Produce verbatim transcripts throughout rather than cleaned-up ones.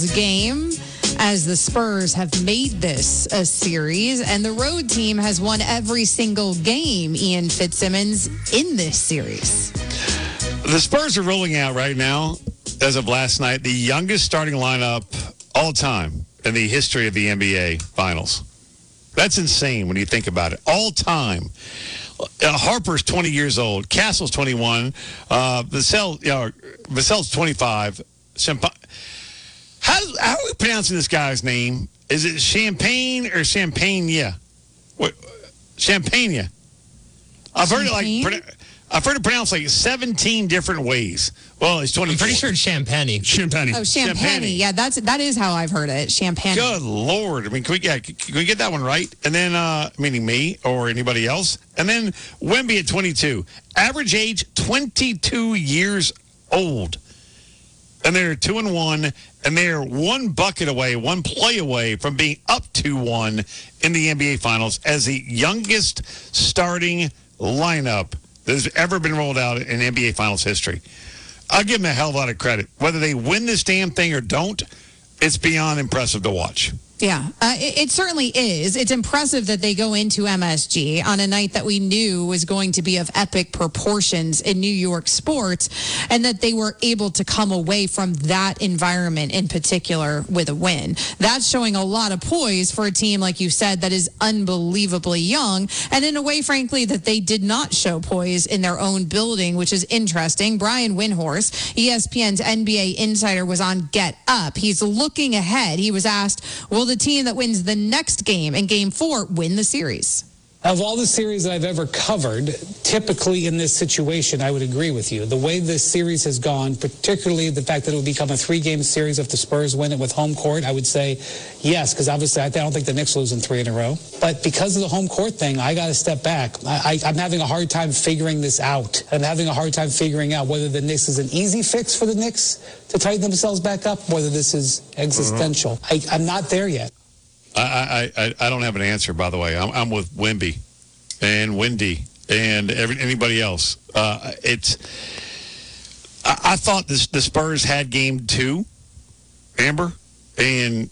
game as the Spurs have made this a series, and the road team has won every single game, Ian Fitzsimmons, in this series. The Spurs are rolling out right now, as of last night, the youngest starting lineup all time in the history of the N B A Finals. That's insane when you think about it. All time. Uh, Harper's twenty years old. Castle's twenty-one. Uh, Vassell, you know, Vassell's twenty-five. Champa- how, how are we pronouncing this guy's name? Is it Champagne or Champagne? What? Champagne. I've heard it like I've heard it pronounced like seventeen different ways. Well, it's twenty. I'm pretty sure it's Champagne. Champagne. Oh, Champagne. Champagne. Yeah, that's that is how I've heard it. Champagne. Good Lord. I mean, can we, yeah, can we get that one right? And then, uh, meaning me or anybody else. And then Wemby at twenty-two. Average age, twenty-two years old. And they're two and one, and they're one bucket away, one play away from being up two one in the N B A Finals as the youngest starting lineup that has ever been rolled out in N B A Finals history. I'll give them a hell of a lot of credit. Whether they win this damn thing or don't, it's beyond impressive to watch. Yeah, uh, it, it certainly is. It's impressive that they go into M S G on a night that we knew was going to be of epic proportions in New York sports, and that they were able to come away from that environment in particular with a win. That's showing a lot of poise for a team, like you said, that is unbelievably young, and in a way, frankly, that they did not show poise in their own building, which is interesting. Brian Windhorst, E S P N's N B A insider, was on Get Up. He's looking ahead. He was asked, will the team that wins the next game in game four win the series? Of all the series that I've ever covered, typically in this situation, I would agree with you. The way this series has gone, particularly the fact that it will become a three-game series if the Spurs win it with home court, I would say yes, because obviously I don't think the Knicks lose in three in a row. But because of the home court thing, I got to step back. I, I, I'm having a hard time figuring this out. I'm having a hard time figuring out whether the Knicks is an easy fix for the Knicks to tighten themselves back up, whether this is existential. I, I'm not there yet. I, I, I don't have an answer, by the way. I'm, I'm with Wemby and Wendy and every, anybody else. Uh, it's. I, I thought this, the Spurs had game two, Amber, and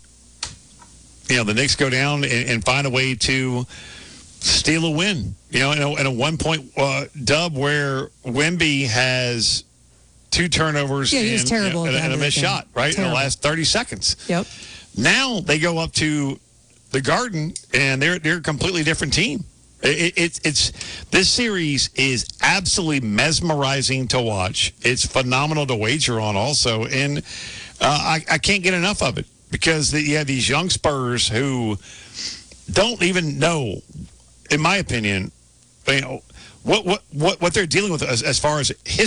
you know the Knicks go down and, and find a way to steal a win. You know, in a, in a one-point uh, dub where Wemby has two turnovers yeah, he was and, terrible you know, and, and a missed shot right terrible. in the last thirty seconds. Yep. Now they go up to the Garden, and they're they're a completely different team. It, it, it's this series is absolutely mesmerizing to watch. It's phenomenal to wager on, also, and uh, I, I can't get enough of it because the, you have these young Spurs who don't even know, in my opinion, you know, what what what, what they're dealing with as, as far as history.